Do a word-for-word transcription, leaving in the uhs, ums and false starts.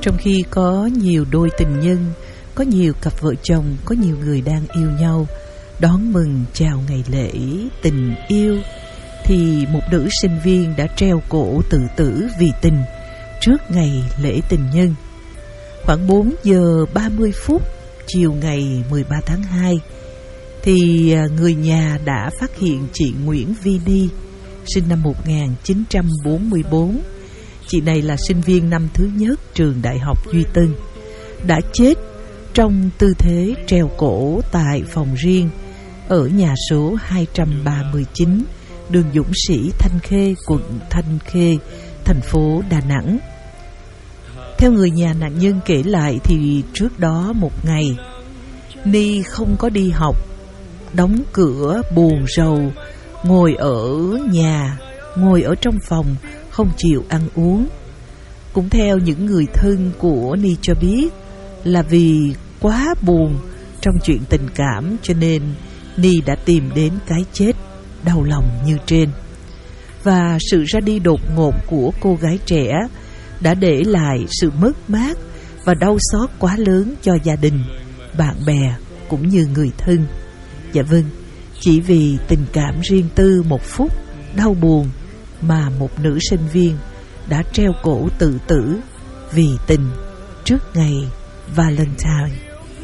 Trong khi có nhiều đôi tình nhân, có nhiều cặp vợ chồng, có nhiều người đang yêu nhau đón mừng chào ngày lễ tình yêu, thì một nữ sinh viên đã treo cổ tự tử vì tình trước ngày lễ tình nhân. Khoảng bốn giờ ba mươi phút chiều ngày mười ba tháng hai, thì người nhà đã phát hiện chị Nguyễn Vi Ni, sinh năm một nghìn chín trăm bốn mươi bốn. Chị này là sinh viên năm thứ nhất trường Đại học Duy Tân, đã chết trong tư thế treo cổ tại phòng riêng ở nhà số hai trăm ba mươi chín đường Dũng Sĩ, Thanh Khê, quận Thanh Khê, thành phố Đà Nẵng. Theo người nhà nạn nhân kể lại thì trước đó một ngày, Ni không có đi học, đóng cửa buồn rầu, ngồi ở nhà, ngồi ở trong phòng, không chịu ăn uống. Cũng theo những người thân của Ni cho biết là vì quá buồn trong chuyện tình cảm cho nên Ni đã tìm đến cái chết đau lòng như trên. Và sự ra đi đột ngột của cô gái trẻ đã để lại sự mất mát và đau xót quá lớn cho gia đình, bạn bè cũng như người thân. Dạ vâng, chỉ vì tình cảm riêng tư một phút đau buồn mà một nữ sinh viên đã treo cổ tự tử vì tình trước ngày Valentine.